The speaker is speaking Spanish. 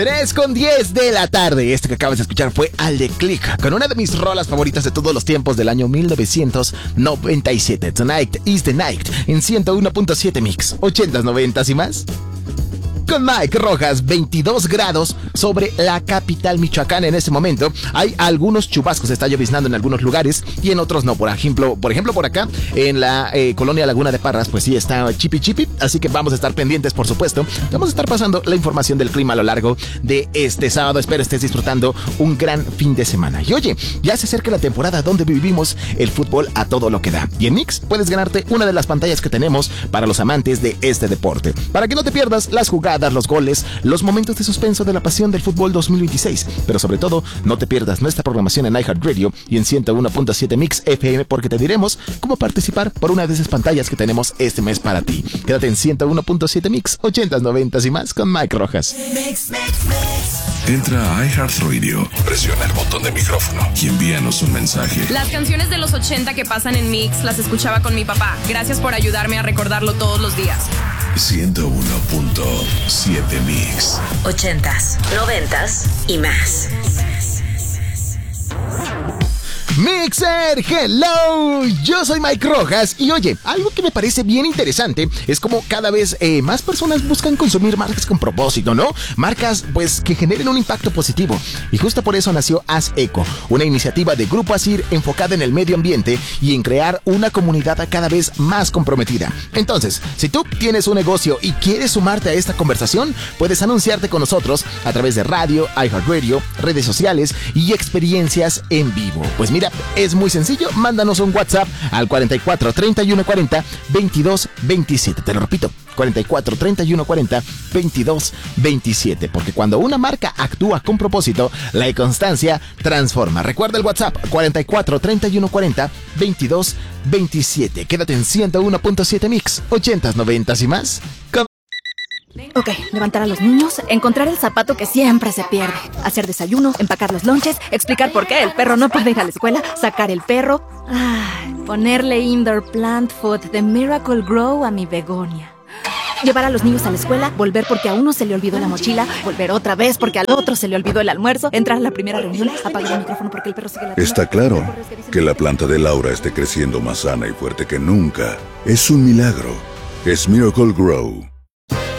3:10 de la tarde. Este que acabas de escuchar fue Al de Click, con una de mis rolas favoritas de todos los tiempos del año 1997. Tonight is the Night, en 101.7 Mix, 80s, 90s y más. Con Mike Rojas, 22 grados sobre la capital Michoacán en este momento. Hay algunos chubascos, está lloviznando en algunos lugares y en otros no. Por ejemplo, por acá, en la colonia Laguna de Parras, pues sí está chipi chipi. Así que vamos a estar pendientes, por supuesto. Vamos a estar pasando la información del clima a lo largo de este sábado. Espero estés disfrutando un gran fin de semana. Y oye, ya se acerca la temporada donde vivimos el fútbol a todo lo que da. Y en Mix puedes ganarte una de las pantallas que tenemos para los amantes de este deporte. Para que no te pierdas las jugadas, los goles, los momentos de suspenso de la pasión del fútbol 2026. Pero sobre todo, no te pierdas nuestra programación en iHeartRadio y en 101.7 Mix FM, porque te diremos cómo participar por una de esas pantallas que tenemos este mes para ti. Quédate en 101.7 Mix, 80s, 90s y más con Mike Rojas. Entra a iHeartRadio, presiona el botón de micrófono y envíanos un mensaje. Las canciones de los 80 que pasan en Mix las escuchaba con mi papá. Gracias por ayudarme a recordarlo todos los días. 101.7 Mix. 80s, 90s y más. Mixer, hello, yo soy Mike Rojas y oye, algo que me parece bien interesante es como cada vez más personas buscan consumir marcas con propósito, ¿no? Marcas pues que generen un impacto positivo, y justo por eso nació Haz Eco, una iniciativa de Grupo Asir enfocada en el medio ambiente y en crear una comunidad cada vez más comprometida. Entonces, si tú tienes un negocio y quieres sumarte a esta conversación, puedes anunciarte con nosotros a través de radio, iHeartRadio, redes sociales y experiencias en vivo. Pues mira, es muy sencillo, mándanos un WhatsApp al 44 31 40 22 27. Te lo repito, 44 31 40 22 27, porque cuando una marca actúa con propósito, la constancia transforma. Recuerda el WhatsApp 44 31 40 22 27. Quédate en 101.7 Mix, 80s, 90s y más. Ok, levantar a los niños, encontrar el zapato que siempre se pierde, hacer desayuno, empacar los lonches, explicar por qué el perro no puede ir a la escuela, sacar el perro, ponerle indoor plant food de Miracle Grow a mi begonia. Llevar a los niños a la escuela, volver porque a uno se le olvidó la mochila, volver otra vez porque al otro se le olvidó el almuerzo, entrar a la primera reunión, apagar el micrófono porque el perro sigue la... Está claro que la planta de Laura esté creciendo más sana y fuerte que nunca. Es un milagro. Es Miracle Grow.